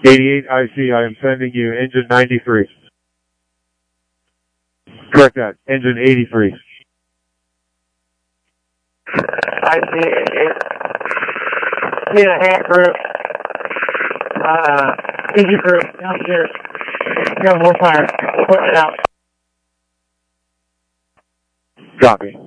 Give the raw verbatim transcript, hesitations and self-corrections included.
eighty-eight, I see. I am sending you engine ninety-three. Correct that. Engine eighty-three. I see. It, need a hand crew. Uh, engine crew downstairs. Got more fire. Putting it out. Copy.